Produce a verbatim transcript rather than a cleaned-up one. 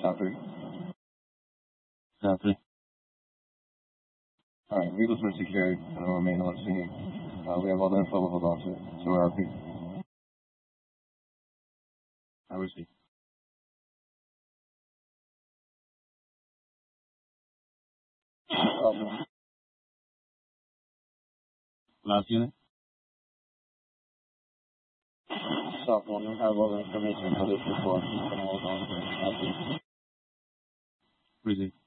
three. South three. Alright, vehicles are secured and will remain on scene. Uh, we have all the info, we'll hold on to it. So we're R P. I receive. Uh, Last unit. South one, we have all the information for this report. We're gonna hold on to it. Receive.